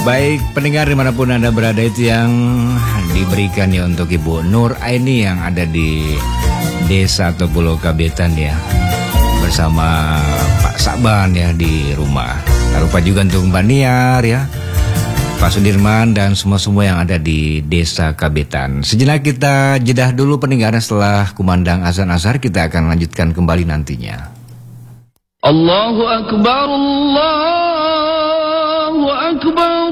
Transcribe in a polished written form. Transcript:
Baik pendengar dimanapun Anda berada, itu yang diberikan ya untuk Ibu Nur Aini yang ada di desa atau Pulau Kabetan ya, bersama Pak Saban ya di rumah. Tak lupa juga untuk Mbak Niar ya, Pak Sudirman dan semua-semua yang ada di desa Kabetan. Sejenak kita jedah dulu pendengar, setelah kumandang azan asar kita akan lanjutkan kembali nantinya. Allahu Akbar, Allahu Akbar.